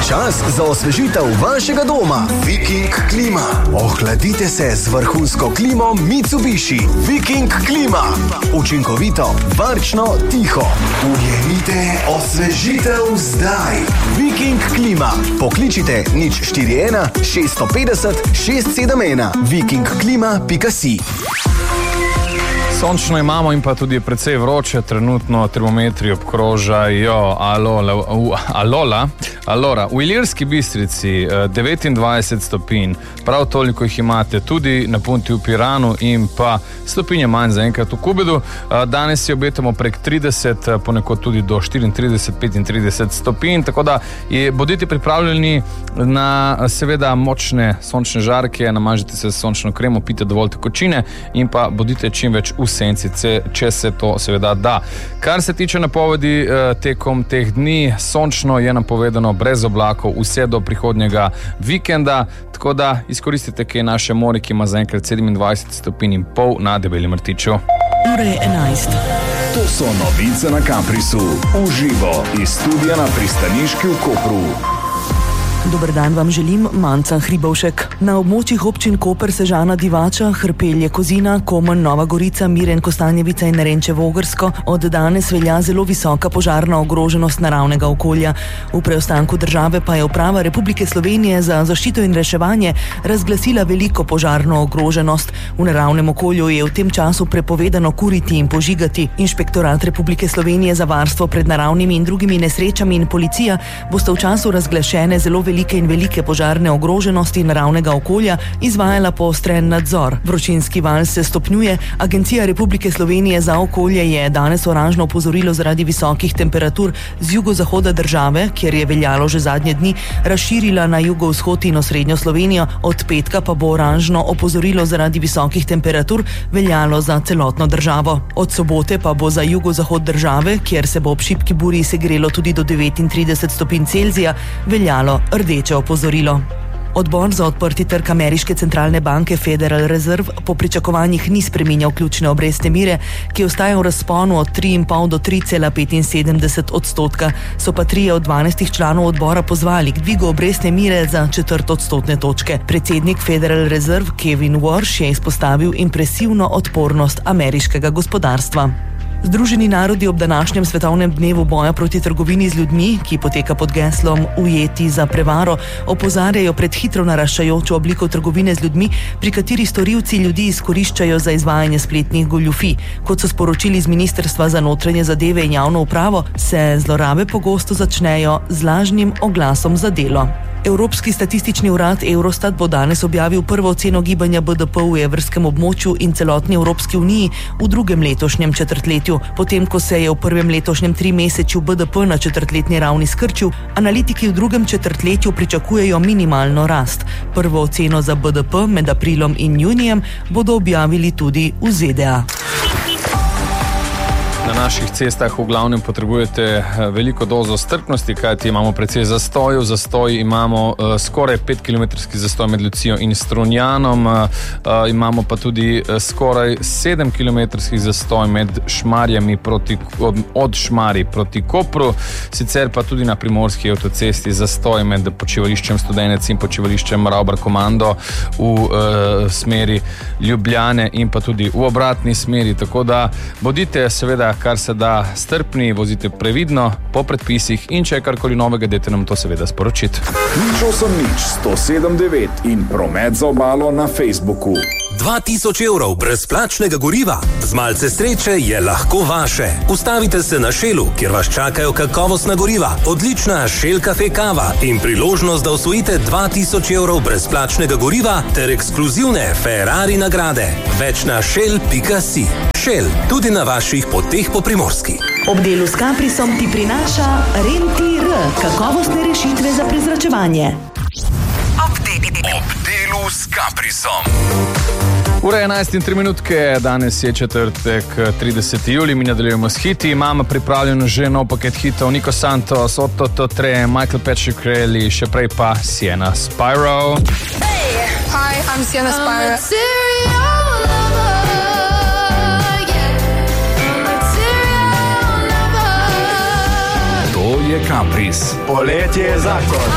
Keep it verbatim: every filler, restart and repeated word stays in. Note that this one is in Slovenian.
Čas za osvežitev vašega doma. Viking klima. Ohladite se z vrhunsko klimo Mitsubishi. Viking klima. Učinkovito, varčno, tiho. Ujemite osvežitev zdaj. Viking klima. Pokličite nič štiri ena šest pet nula šest sedem ena. viking klima pika si. Sončno imamo in pa tudi precej vroče, trenutno termometri obkrožajo Alola, uh, Alola, Alora. V Ilirski Bistrici devetindvajset stopinj, prav toliko jih imate tudi na Punti v Piranu in pa stopinje manj zaenkrat v Kubedu. Danes si obetamo prek trideset, ponekod tudi do štiriintrideset, petintrideset stopinj, tako da je, bodite pripravljeni na seveda močne sončne žarke, namažite se s sončno kremo, pite dovolj tekočine in pa bodite čim več v senci, če se to seveda da. Kar se tiče napovedi tekom teh dni, sončno je napovedano brez oblakov vse do prihodnjega vikenda, tako da izkoristite kaj naše more, ki ima zaenkrat sedemindvajset stopinj in pol na Debelim Rtiču. Ura je enajst. To so novice na Caprisu. Uživo iz studia na Pristaniški v Kopru. Dober dan vam želim, Manca Hribovšek. Na območjih občin Koper, Sežana, Divača, Hrpelje, Kozina, Komen, Nova Gorica, Miren, Kostanjevica in Renčevo Ogrsko od danes velja zelo visoka požarna ogroženost naravnega okolja. V preostanku države pa je Uprava Republike Slovenije za zaščito in reševanje razglasila veliko požarno ogroženost. V naravnem okolju je v tem času prepovedano kuriti in požigati. Inšpektorat Republike Slovenije za varstvo pred naravnimi in drugimi nesrečami in policija bosta v času razglašene zelo velike velike in velike požarne ogroženosti naravnega okolja izvajala poostren nadzor. Vročinski val se stopnjuje. Agencija Republike Slovenije za okolje je danes oranžno opozorilo zaradi visokih temperatur z jugozahoda države, kjer je veljalo že zadnje dni, razširila na jugovzhod in osrednjo Slovenijo. Od petka pa bo oranžno opozorilo zaradi visokih temperatur veljalo za celotno državo. Od sobote pa bo za jugozahod države, kjer se bo ob šibki burji segrelo tudi do devetintrideset stopinj Celzija, veljalo rdeče opozorilo. Odbor za odprti trg ameriške centralne banke Federal Reserve po pričakovanjih ni spreminjal ključne obrestne mere, ki ostaja v razponu od tri in pol do tri cela petinsedemdeset odstotka. So pa trije od dvanajstih članov odbora pozvali k dvigu obrestne mere za četrt odstotne točke. Predsednik Federal Reserve Kevin Warsh je izpostavil impresivno odpornost ameriškega gospodarstva. Združeni narodi ob današnjem svetovnem dnevu boja proti trgovini z ljudmi, ki poteka pod geslom Ujeti za prevaro, opozarjajo pred hitro naraščajočo obliko trgovine z ljudmi, pri kateri storilci ljudi izkoriščajo za izvajanje spletnih goljufij. Kot so sporočili z Ministrstva za notranje zadeve in javno upravo, se zlorabe pogosto začnejo z lažnim oglasom za delo. Evropski statistični urad Eurostat bo danes objavil prvo oceno gibanja B D P v evrskem območju in celotni Evropski uniji v drugem letošnjem četrtletju. Potem, ko se je v prvem letošnjem trimesečju B D P na četrtletni ravni skrčil, analitiki v drugem četrtletju pričakujejo minimalno rast. Prvo oceno za B D P med aprilom in junijem bodo objavili tudi v Z D A. Na naših cestah v glavnem potrebujete veliko dozo strpnosti, kajti imamo precej zastojev. Zastoj imamo uh, skoraj petkilometrski zastoj med Lucijo in Strunjanom, uh, uh, imamo pa tudi uh, skoraj sedemkilometrski zastoj med Šmarjami proti, od, od Šmarij proti Kopru, sicer pa tudi na primorski avtocesti zastoj med počivališčem Studenec in počivališčem Ravbar Komando v uh, smeri Ljubljane in pa tudi v obratni smeri, tako da bodite seveda kar se da strpni, vozite previdno, po predpisih in če je karkoli novega, dajte nam to seveda sporočiti. Nič osem nič sto sedem devet in promet za obalo na Facebooku. dva tisoč evrov brezplačnega goriva. Z malce sreče je lahko vaše. Ustavite se na Shellu, kjer vas čakajo kakovostna goriva, odlična Shell Cafe kava in priložnost, da osvojite dva tisoč evrov brezplačnega goriva ter ekskluzivne Ferrari nagrade. Več na shell pika si. Shell, tudi na vaših poteh po Primorski. Ob delu s Caprisom ti prinaša Rentir, kakovostne rešitve za prezračevanje. Ob delu s Caprisom. Ura je enajst in tri minutke, danes je četrtek, trideseti julij, mi nadaljujemo s hiti. Imamo pripravljeno že nov paket hitov, Nico Santos, Otto Totre, Michael Patrick Relly, še prej pa Sienna Spyro. Hey! Hi, I'm Sienna Spyro. To je Capris. Poletje je zakon.